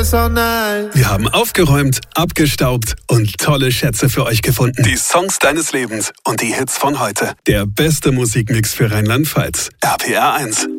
this all night. Wir haben aufgeräumt, abgestaubt und tolle Schätze für euch gefunden. Die Songs deines Lebens und die Hits von heute. Der beste Musikmix für Rheinland-Pfalz. RPR 1.